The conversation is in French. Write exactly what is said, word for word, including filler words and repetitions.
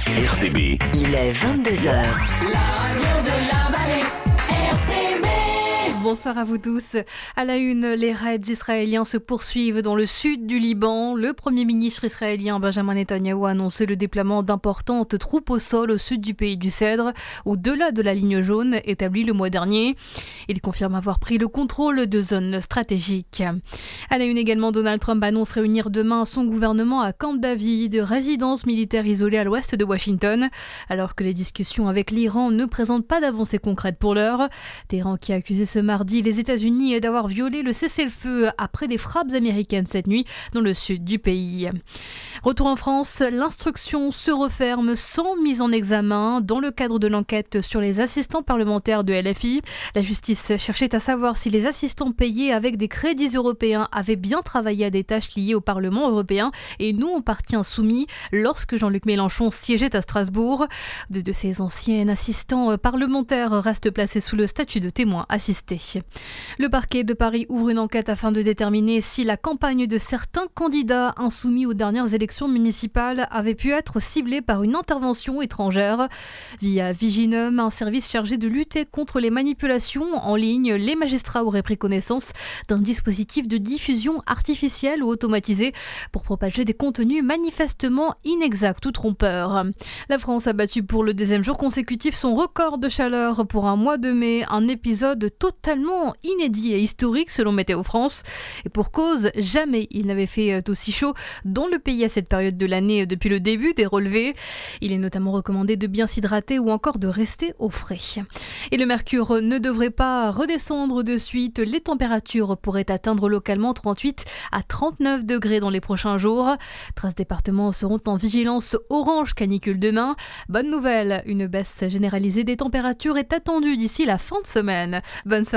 R C B. Il est vingt-deux heures. La radio de la vallée, R C B. Bonsoir à vous tous. À la une, les raids israéliens se poursuivent dans le sud du Liban. Le premier ministre israélien Benjamin Netanyahou a annoncé le déploiement d'importantes troupes au sol au sud du pays du Cèdre, au-delà de la ligne jaune établie le mois dernier. Il confirme avoir pris le contrôle de zones stratégiques. À la une également, Donald Trump annonce réunir demain son gouvernement à Camp David, résidence militaire isolée à l'ouest de Washington. Alors que les discussions avec l'Iran ne présentent pas d'avancées concrètes pour l'heure, Téhéran qui a accusé ce mardi les États-Unis d'avoir violé le cessez-le-feu après des frappes américaines cette nuit dans le sud du pays. Retour en France, l'instruction se referme sans mise en examen dans le cadre de l'enquête sur les assistants parlementaires de L F I. La justice cherchait à savoir si les assistants payés avec des crédits européens avaient bien travaillé à des tâches liées au Parlement européen et non aux partis insoumis lorsque Jean-Luc Mélenchon siégeait à Strasbourg. Deux de ces anciens assistants parlementaires restent placés sous le statut de témoins assistés. Le parquet de Paris ouvre une enquête afin de déterminer si la campagne de certains candidats insoumis aux dernières élections municipales avait pu être ciblée par une intervention étrangère. Via Viginum, un service chargé de lutter contre les manipulations en ligne, les magistrats auraient pris connaissance d'un dispositif de diffusion artificielle ou automatisée pour propager des contenus manifestement inexacts ou trompeurs. La France a battu pour le deuxième jour consécutif son record de chaleur pour un mois de mai, un épisode totalement inédit et historique selon Météo France. Et pour cause, jamais il n'avait fait aussi chaud dans le pays à cette période de l'année depuis le début des relevés. Il est notamment recommandé de bien s'hydrater ou encore de rester au frais. Et le mercure ne devrait pas redescendre de suite. Les températures pourraient atteindre localement trente-huit à trente-neuf degrés dans les prochains jours. treize départements seront en vigilance orange canicule demain. Bonne nouvelle, une baisse généralisée des températures est attendue d'ici la fin de semaine. Bonne soirée.